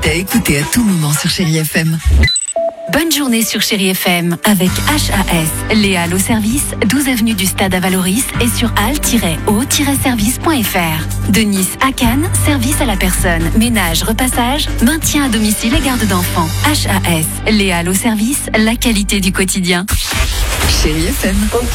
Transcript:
T'as écouté à tout moment sur Chérie FM. Bonne journée sur Chérie FM avec HAS. Léa au service, 12 avenue du Stade à Valoris et sur al-o-service.fr. De Nice à Cannes, service à la personne, ménage, repassage, maintien à domicile et garde d'enfants. HAS. Léa au service, la qualité du quotidien. Chérie FM.